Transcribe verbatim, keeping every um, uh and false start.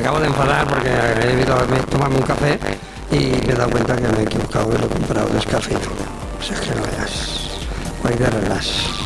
acabo de enfadar porque he ido a tomarme un café y me he dado cuenta que me he equivocado y lo he comprado descafeinado. O sea, que no veas. Voy de relax.